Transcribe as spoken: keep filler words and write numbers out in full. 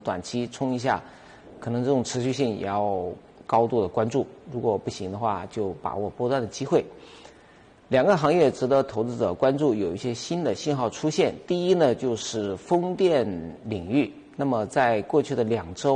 短期冲一下，可能这种持续性也要高度的关注。如果不行的话，就把握波段的机会。两个行业值得投资者关注，有一些新的信号出现。第一呢，就是风电领域。那么在过去的两周。